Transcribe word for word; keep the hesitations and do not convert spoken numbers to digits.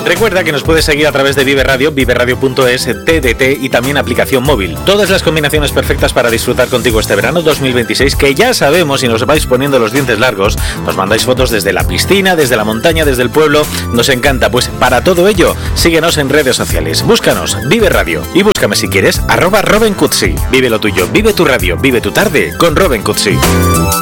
Recuerda que nos puedes seguir a través de Vive Radio, vive radio punto es, T D T y también aplicación móvil. Todas las combinaciones perfectas para disfrutar contigo este verano dos mil veintiséis, que ya sabemos, si nos vais poniendo los dientes largos, nos mandáis fotos desde la piscina, desde la montaña, desde el pueblo. Nos encanta. Pues para todo ello, síguenos en redes sociales. Búscanos, Vive Radio. Y búscame si quieres, arroba Robin Cutsi. Vive lo tuyo, vive tu radio, vive tu tarde con Robin Cutsi.